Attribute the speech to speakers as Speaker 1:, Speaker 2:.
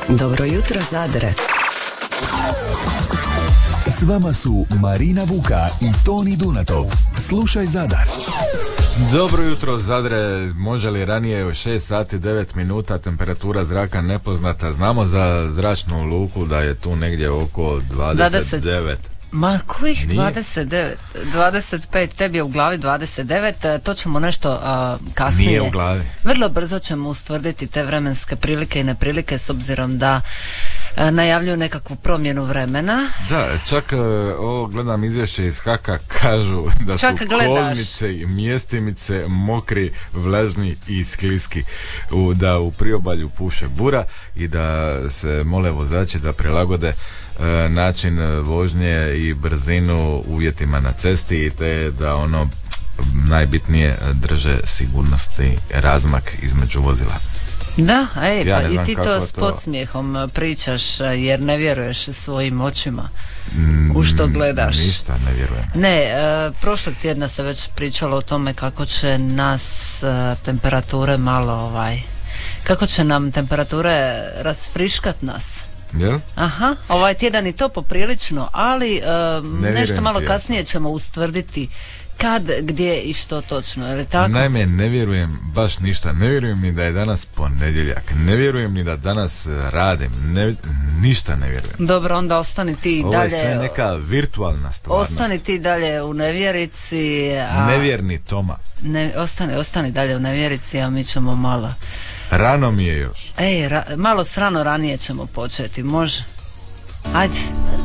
Speaker 1: Dobro jutro, Zadre.
Speaker 2: S vama su Marina Vuka i Toni Dunatov. Slušaj Zadar.
Speaker 3: Dobro jutro, Zadre. Može li ranije u 6 sati 9 minuta, temperatura zraka nepoznata. Znamo za zračnu luku da je tu negdje oko 29.
Speaker 4: Ma kojih 29, 25, tebi je u glavi 29, to ćemo nešto kasnije.
Speaker 3: Nije u glavi.
Speaker 4: Vrlo brzo ćemo ustvrditi te vremenske prilike i neprilike s obzirom da najavljuju nekakvu promjenu vremena.
Speaker 3: Da, čak ovo gledam izvješće iz HAK-a, kažu da čak su kolnice i mjestimice mokri, vlažni i skliski, da u priobalju puše bura i da se mole vozači da prilagode način vožnje i brzinu uvjetima na cesti, te da ono najbitnije drže sigurnosti razmak između vozila.
Speaker 4: Da, pa i ti to s podsmijehom pričaš jer ne vjeruješ svojim očima u što gledaš.
Speaker 3: Ništa ne vjerujem.
Speaker 4: Ne, prošlog tjedna se već pričalo o tome kako će nas temperature malo kako će nam temperature rasfriškat nas.
Speaker 3: Jel?
Speaker 4: Aha, ovaj tjedan i to poprilično, ali nešto malo kasnije ćemo ustvrditi kad, gdje i što točno, je li tako?
Speaker 3: Naime, ne vjerujem baš ništa, ne vjerujem ni da je danas ponedjeljak, ne vjerujem ni da danas radim, ništa ne vjerujem.
Speaker 4: Dobro, onda ostani ti
Speaker 3: ovo
Speaker 4: dalje.
Speaker 3: Ovo je sve neka virtualna stvarnost.
Speaker 4: Ostani ti dalje u nevjerici.
Speaker 3: Nevjerni Toma.
Speaker 4: Ostani dalje u nevjerici, a mi ćemo malo.
Speaker 3: Rano mi je još.
Speaker 4: Malo s rano ranije ćemo početi, može? Ajde.